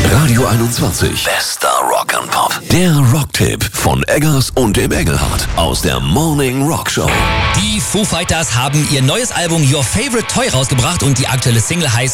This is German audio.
Radio 21. Bester Rock'n'Pop. Der Rocktipp von Eggers und dem Engelhardt aus der Morning Rock Show. Die Foo Fighters haben ihr neues Album Your Favorite Toy rausgebracht und die aktuelle Single heißt